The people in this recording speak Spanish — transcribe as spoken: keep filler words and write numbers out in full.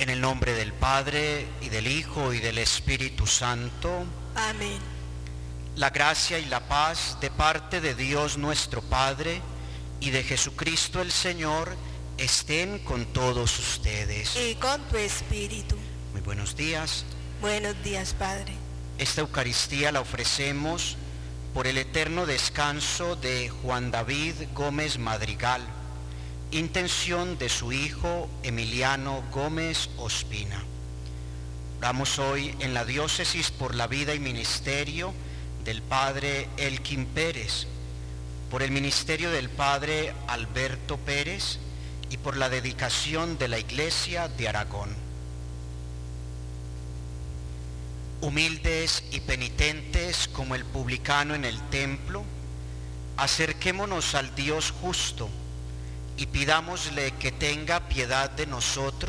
En el nombre del Padre, y del Hijo, y del Espíritu Santo. Amén. La gracia y la paz de parte de Dios nuestro Padre y de Jesucristo el Señor estén con todos ustedes. Y con tu espíritu. Muy buenos días. Buenos días, Padre. Esta Eucaristía la ofrecemos por el eterno descanso de Juan David Gómez Madrigal, intención de su hijo Emiliano Gómez Ospina. Oramos hoy en la diócesis por la vida y ministerio del Padre Elkin Pérez, por el ministerio del Padre Alberto Pérez y por la dedicación de la Iglesia de Aragón. Humildes y penitentes como el publicano en el templo, acerquémonos al Dios justo y pidámosle que tenga piedad de nosotros